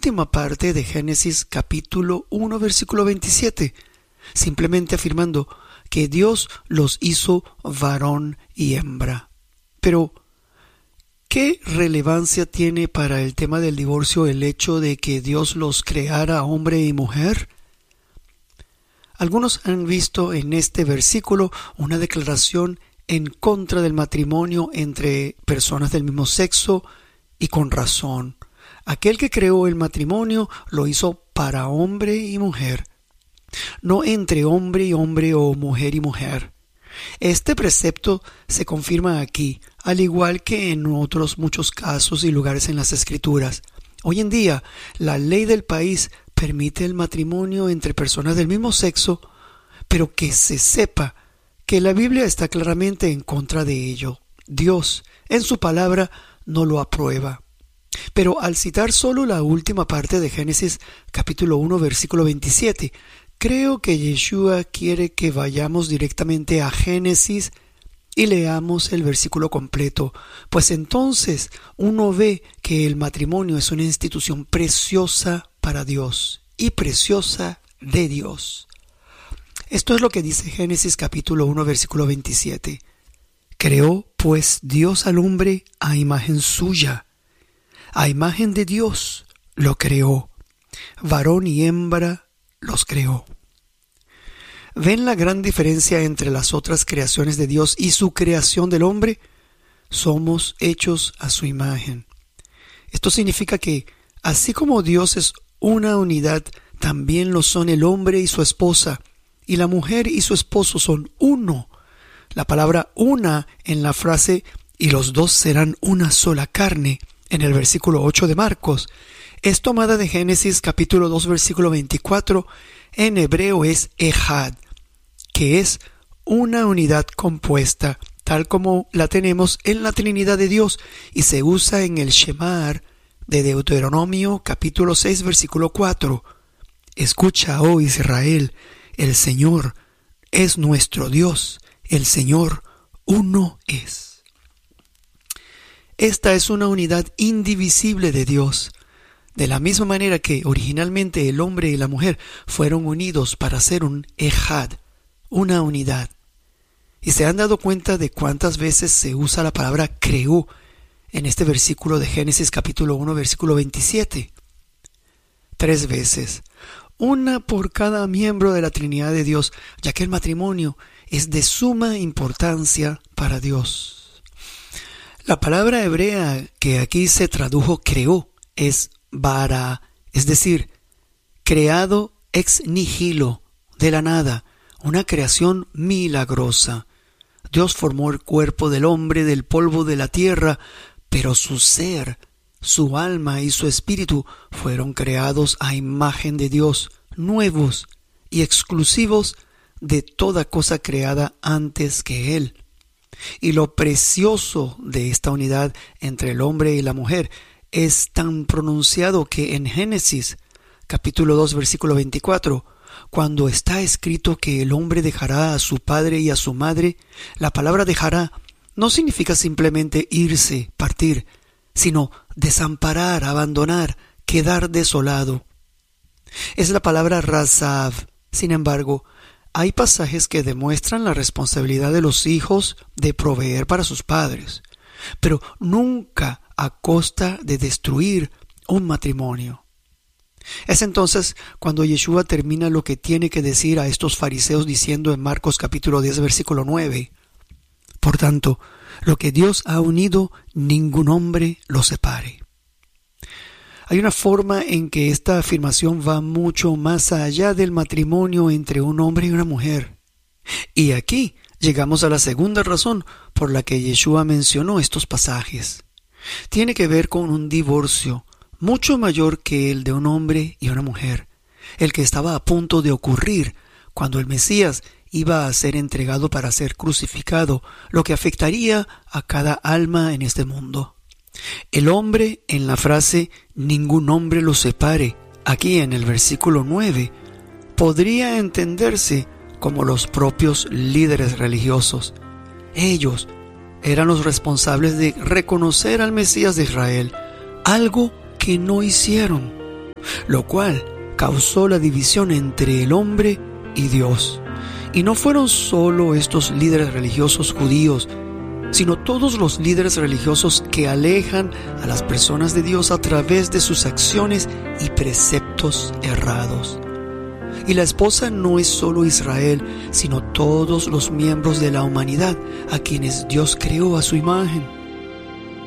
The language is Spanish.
última parte de Génesis capítulo 1 versículo 27, simplemente afirmando que Dios los hizo varón y hembra. Pero, ¿qué relevancia tiene para el tema del divorcio el hecho de que Dios los creara hombre y mujer? Algunos han visto en este versículo una declaración en contra del matrimonio entre personas del mismo sexo, y con razón. Aquel que creó el matrimonio lo hizo para hombre y mujer, no entre hombre y hombre o mujer y mujer. Este precepto se confirma aquí, al igual que en otros muchos casos y lugares en las Escrituras. Hoy en día, la ley del país permite el matrimonio entre personas del mismo sexo, pero que se sepa que la Biblia está claramente en contra de ello. Dios, en su palabra, no lo aprueba. Pero al citar solo la última parte de Génesis capítulo 1 versículo 27, creo que Yeshua quiere que vayamos directamente a Génesis y leamos el versículo completo, pues entonces uno ve que el matrimonio es una institución preciosa para Dios y preciosa de Dios. Esto es lo que dice Génesis capítulo 1 versículo 27. Creó pues Dios al hombre a imagen suya, a imagen de Dios lo creó, varón y hembra los creó. ¿Ven la gran diferencia entre las otras creaciones de Dios y su creación del hombre? Somos hechos a su imagen. Esto significa que, así como Dios es una unidad, también lo son el hombre y su esposa, y la mujer y su esposo son uno. La palabra una en la frase "y los dos serán una sola carne" en el versículo 8 de Marcos es tomada de Génesis capítulo 2 versículo 24. En hebreo es ejad, que es una unidad compuesta, tal como la tenemos en la Trinidad de Dios, y se usa en el Shemar de Deuteronomio capítulo 6 versículo 4. Escucha, oh Israel, el Señor es nuestro Dios, el Señor uno es. Esta es una unidad indivisible de Dios, de la misma manera que originalmente el hombre y la mujer fueron unidos para ser un ejad, una unidad. ¿Y se han dado cuenta de cuántas veces se usa la palabra creó en este versículo de Génesis capítulo 1 versículo 27? 3 veces. Una por cada miembro de la Trinidad de Dios, ya que el matrimonio es de suma importancia para Dios. La palabra hebrea que aquí se tradujo creó es bara, es decir, creado ex nihilo, de la nada, una creación milagrosa. Dios formó el cuerpo del hombre del polvo de la tierra, pero su ser, su alma y su espíritu fueron creados a imagen de Dios, nuevos y exclusivos de toda cosa creada antes que Él. Y lo precioso de esta unidad entre el hombre y la mujer es tan pronunciado que en Génesis capítulo 2 versículo 24, cuando está escrito que el hombre dejará a su padre y a su madre, la palabra dejará no significa simplemente irse, partir, sino desamparar, abandonar, quedar desolado. Es la palabra razav. Sin embargo, hay pasajes que demuestran la responsabilidad de los hijos de proveer para sus padres, pero nunca a costa de destruir un matrimonio. Es entonces cuando Yeshua termina lo que tiene que decir a estos fariseos diciendo en Marcos capítulo 10 versículo 9: Por tanto, lo que Dios ha unido, ningún hombre lo separe. Hay una forma en que esta afirmación va mucho más allá del matrimonio entre un hombre y una mujer. Y aquí llegamos a la segunda razón por la que Yeshua mencionó estos pasajes. Tiene que ver con un divorcio mucho mayor que el de un hombre y una mujer, el que estaba a punto de ocurrir cuando el Mesías iba a ser entregado para ser crucificado, lo que afectaría a cada alma en este mundo. El hombre en la frase ningún hombre lo separe, aquí en el versículo 9, podría entenderse como los propios líderes religiosos. Ellos eran los responsables de reconocer al Mesías de Israel, algo que no hicieron. lo cual causó la división entre el hombre y Dios. Y no fueron solo estos líderes religiosos judíos, sino todos los líderes religiosos que alejan a las personas de Dios a través de sus acciones y preceptos errados. Y la esposa no es solo Israel, sino todos los miembros de la humanidad a quienes Dios creó a su imagen.